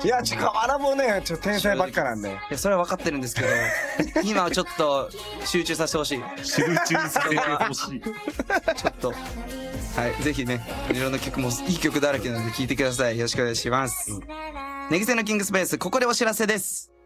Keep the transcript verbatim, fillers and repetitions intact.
いやちょ河原もねちょっと天才ばっかなんで。いやそれは分かってるんですけど今はちょっと集中させてほしい。 集中させてほしい。 ちょっとはいぜひねいろんな曲もいい曲だらけなので聴いてください。よろしくお願いします。寝癖のキングスペース、ここでお知らせです。